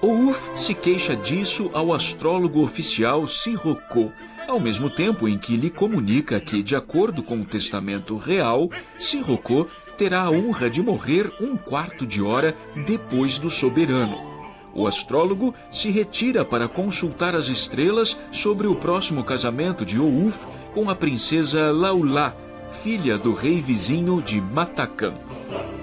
Ouf se queixa disso ao astrólogo oficial Sirocco, ao mesmo tempo em que lhe comunica que, de acordo com o testamento real, Sirocco terá a honra de morrer um quarto de hora depois do soberano. O astrólogo se retira para consultar as estrelas sobre o próximo casamento de Ouf com a princesa Laulá, filha do rei vizinho de Matacan.